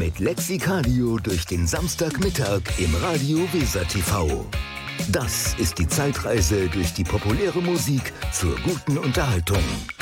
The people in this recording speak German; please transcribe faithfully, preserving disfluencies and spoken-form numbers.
mit Lexikadio durch den Samstagmittag im Radio Weser T V. Das ist die Zeitreise durch die populäre Musik zur guten Unterhaltung.